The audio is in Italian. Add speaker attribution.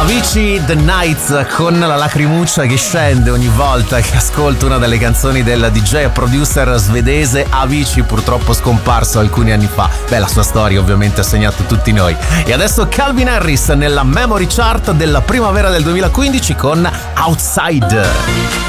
Speaker 1: Avicii The Nights, con la lacrimuccia che scende ogni volta che ascolto una delle canzoni del DJ e producer svedese Avicii, purtroppo scomparso alcuni anni fa. Beh, la sua storia ovviamente ha segnato tutti noi. E adesso Calvin Harris nella Memory Chart della primavera del 2015 con Outside.